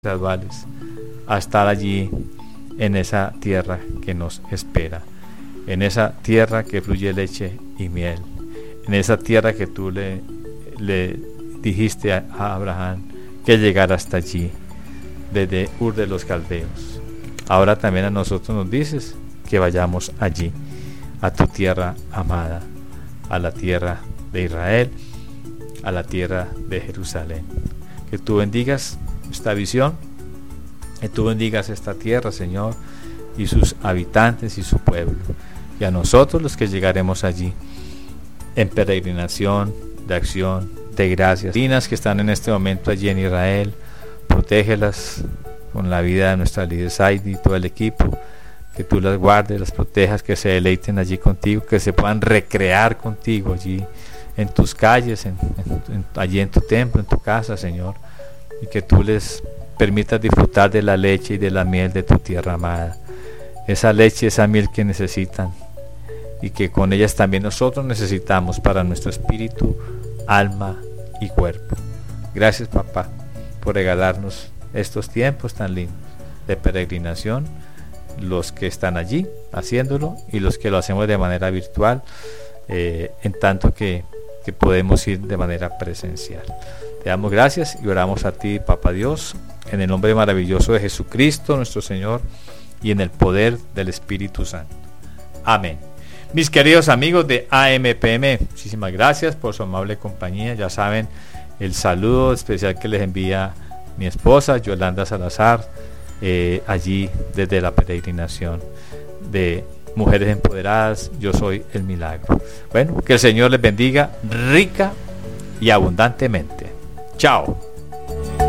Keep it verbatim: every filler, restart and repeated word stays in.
graduales a estar allí en esa tierra que nos espera, en esa tierra que fluye leche y miel, en esa tierra que tú le, le dijiste a, a Abraham que llegara hasta allí, desde Ur de los Caldeos. Ahora también a nosotros nos dices que vayamos allí, a tu tierra amada, a la tierra de Israel, a la tierra de Jerusalén. Que tú bendigas esta visión, que tú bendigas esta tierra, Señor, y sus habitantes y su pueblo, y a nosotros los que llegaremos allí en peregrinación de acción de gracias. Las que están en este momento allí en Israel, protégelas con la vida de nuestra líder Saidi y todo el equipo, que tú las guardes, las protejas, que se deleiten allí contigo, que se puedan recrear contigo allí en tus calles, en, en, en, allí en tu templo, en tu casa, Señor, y que tú les permitas disfrutar de la leche y de la miel de tu tierra amada, esa leche y esa miel que necesitan, y que con ellas también nosotros necesitamos para nuestro espíritu, alma y cuerpo. Gracias, papá, por regalarnos estos tiempos tan lindos de peregrinación, los que están allí haciéndolo y los que lo hacemos de manera virtual, eh, en tanto que, que podemos ir de manera presencial. Te damos gracias y oramos a ti, Papá Dios, en el nombre maravilloso de Jesucristo nuestro Señor y en el poder del Espíritu Santo. Amén. Mis queridos amigos de A M P M, muchísimas gracias por su amable compañía. Ya saben el saludo especial que les envía mi esposa Yolanda Salazar, eh, allí desde la peregrinación de Mujeres Empoderadas, Yo Soy el Milagro. Bueno, que el Señor les bendiga rica y abundantemente. Chao.